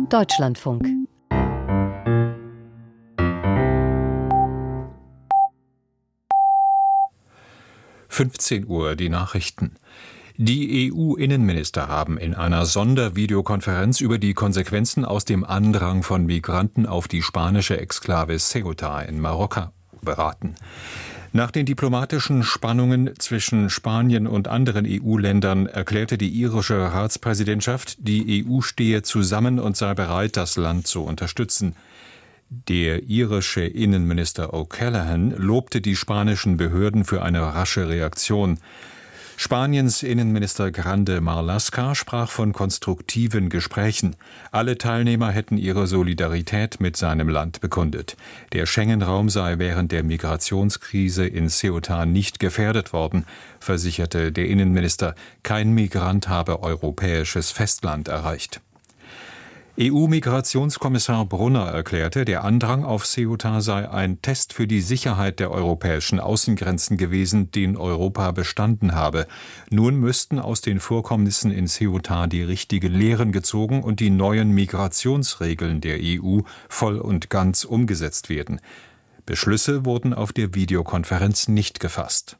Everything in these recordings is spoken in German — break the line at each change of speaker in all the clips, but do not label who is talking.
Deutschlandfunk.
Uhr, die Nachrichten. Die EU-Innenminister haben in einer Sondervideokonferenz über die Konsequenzen aus dem Andrang von Migranten auf die spanische Exklave Ceuta in Marokko beraten. Nach den diplomatischen Spannungen zwischen Spanien und anderen EU-Ländern erklärte die irische Ratspräsidentschaft, die EU stehe zusammen und sei bereit, das Land zu unterstützen. Der irische Innenminister O'Callaghan lobte die spanischen Behörden für eine rasche Reaktion. Spaniens Innenminister Grande Marlaska sprach von konstruktiven Gesprächen. Alle Teilnehmer hätten ihre Solidarität mit seinem Land bekundet. Der Schengen-Raum sei während der Migrationskrise in Ceuta nicht gefährdet worden, versicherte der Innenminister. Kein Migrant habe europäisches Festland erreicht. EU-Migrationskommissar Brunner erklärte, der Andrang auf Ceuta sei ein Test für die Sicherheit der europäischen Außengrenzen gewesen, den Europa bestanden habe. Nun müssten aus den Vorkommnissen in Ceuta die richtigen Lehren gezogen und die neuen Migrationsregeln der EU voll und ganz umgesetzt werden. Beschlüsse wurden auf der Videokonferenz nicht gefasst.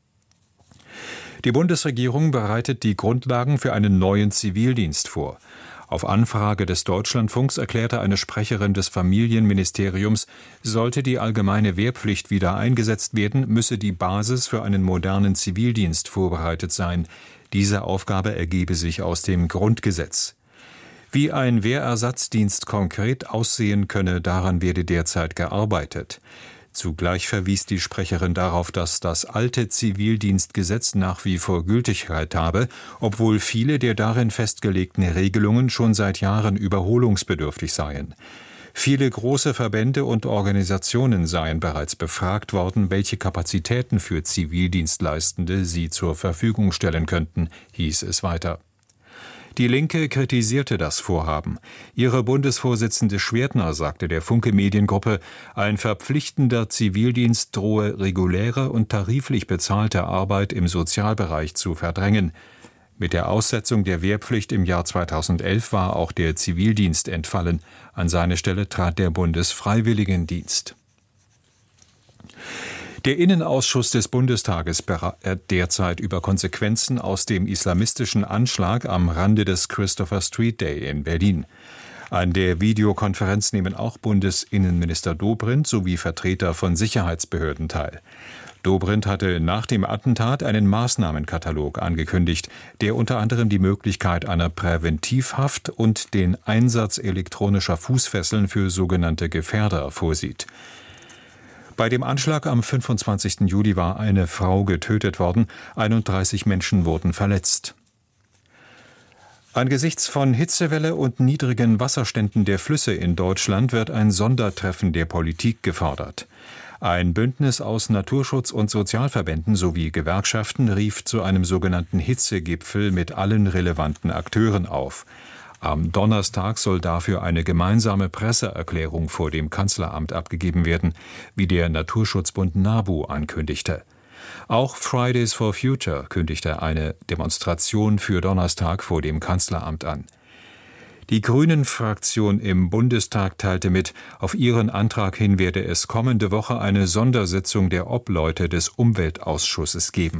Die Bundesregierung bereitet die Grundlagen für einen neuen Zivildienst vor. Auf Anfrage des Deutschlandfunks erklärte eine Sprecherin des Familienministeriums, sollte die allgemeine Wehrpflicht wieder eingesetzt werden, müsse die Basis für einen modernen Zivildienst vorbereitet sein. Diese Aufgabe ergebe sich aus dem Grundgesetz. Wie ein Wehrersatzdienst konkret aussehen könne, daran werde derzeit gearbeitet. Zugleich verwies die Sprecherin darauf, dass das alte Zivildienstgesetz nach wie vor Gültigkeit habe, obwohl viele der darin festgelegten Regelungen schon seit Jahren überholungsbedürftig seien. Viele große Verbände und Organisationen seien bereits befragt worden, welche Kapazitäten für Zivildienstleistende sie zur Verfügung stellen könnten, hieß es weiter. Die Linke kritisierte das Vorhaben. Ihre Bundesvorsitzende Schwertner sagte der Funke Mediengruppe, ein verpflichtender Zivildienst drohe reguläre und tariflich bezahlte Arbeit im Sozialbereich zu verdrängen. Mit der Aussetzung der Wehrpflicht im Jahr 2011 war auch der Zivildienst entfallen. An seine Stelle trat der Bundesfreiwilligendienst. Der Innenausschuss des Bundestages berät derzeit über Konsequenzen aus dem islamistischen Anschlag am Rande des Christopher Street Day in Berlin. An der Videokonferenz nehmen auch Bundesinnenminister Dobrindt sowie Vertreter von Sicherheitsbehörden teil. Dobrindt hatte nach dem Attentat einen Maßnahmenkatalog angekündigt, der unter anderem die Möglichkeit einer Präventivhaft und den Einsatz elektronischer Fußfesseln für sogenannte Gefährder vorsieht. Bei dem Anschlag am 25. Juli war eine Frau getötet worden, 31 Menschen wurden verletzt. Angesichts von Hitzewelle und niedrigen Wasserständen der Flüsse in Deutschland wird ein Sondertreffen der Politik gefordert. Ein Bündnis aus Naturschutz- und Sozialverbänden sowie Gewerkschaften rief zu einem sogenannten Hitzegipfel mit allen relevanten Akteuren auf. Am Donnerstag soll dafür eine gemeinsame Presseerklärung vor dem Kanzleramt abgegeben werden, wie der Naturschutzbund NABU ankündigte. Auch Fridays for Future kündigte eine Demonstration für Donnerstag vor dem Kanzleramt an. Die Grünen-Fraktion im Bundestag teilte mit, auf ihren Antrag hin werde es kommende Woche eine Sondersitzung der Obleute des Umweltausschusses geben.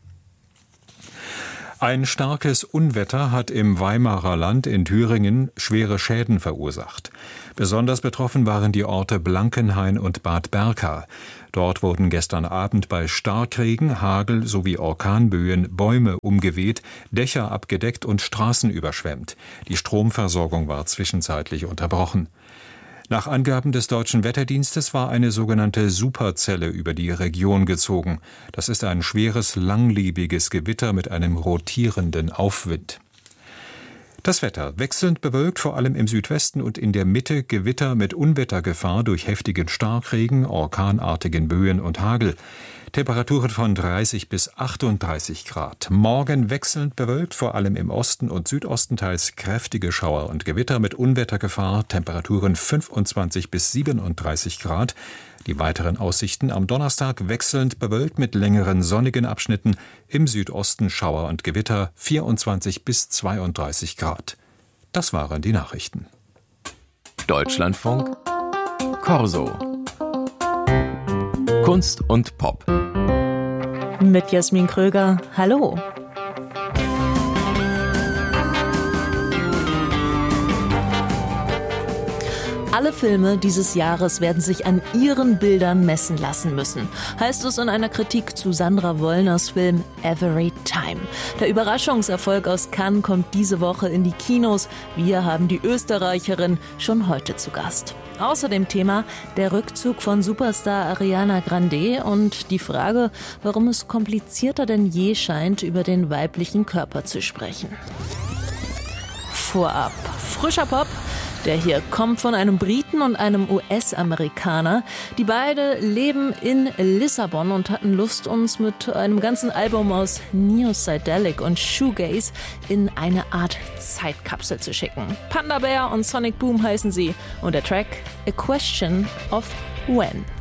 Ein starkes Unwetter hat im Weimarer Land in Thüringen schwere Schäden verursacht. Besonders betroffen waren die Orte Blankenhain und Bad Berka. Dort wurden gestern Abend bei Starkregen, Hagel sowie Orkanböen Bäume umgeweht, Dächer abgedeckt und Straßen überschwemmt. Die Stromversorgung war zwischenzeitlich unterbrochen. Nach Angaben des Deutschen Wetterdienstes war eine sogenannte Superzelle über die Region gezogen. Das ist ein schweres, langlebiges Gewitter mit einem rotierenden Aufwind. Das Wetter wechselnd bewölkt, vor allem im Südwesten und in der Mitte Gewitter mit Unwettergefahr durch heftigen Starkregen, orkanartigen Böen und Hagel. Temperaturen von 30 bis 38 Grad. Morgen wechselnd bewölkt, vor allem im Osten und Südosten teils kräftige Schauer und Gewitter mit Unwettergefahr. Temperaturen 25 bis 37 Grad. Die weiteren Aussichten am Donnerstag wechselnd bewölkt mit längeren sonnigen Abschnitten. Im Südosten Schauer und Gewitter 24 bis 32 Grad. Das waren die Nachrichten.
Deutschlandfunk Corso. Kunst und Pop.
Mit Jasmin Kröger. Hallo. Alle Filme dieses Jahres werden sich an ihren Bildern messen lassen müssen, heißt es in einer Kritik zu Sandra Wollners Film Every Time. Der Überraschungserfolg aus Cannes kommt diese Woche in die Kinos. Wir haben die Österreicherin schon heute zu Gast. Außerdem Thema der Rückzug von Superstar Ariana Grande und die Frage, warum es komplizierter denn je scheint, über den weiblichen Körper zu sprechen. Vorab frischer Pop. Der hier kommt von einem Briten und einem US-Amerikaner. Die beide leben in Lissabon und hatten Lust, uns mit einem ganzen Album aus Neo-Psychedelic und Shoegaze in eine Art Zeitkapsel zu schicken. Panda Bear und Sonic Boom heißen sie und der Track A Question of When.